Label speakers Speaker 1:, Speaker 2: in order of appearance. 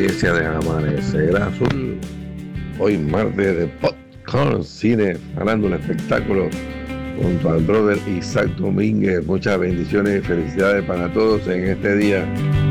Speaker 1: audiencia de Amanecer Azul. Hoy martes de Popcorn, cine, farándula, espectáculo, junto al brother Isaac Domínguez. Muchas bendiciones y felicidades para todos en este día.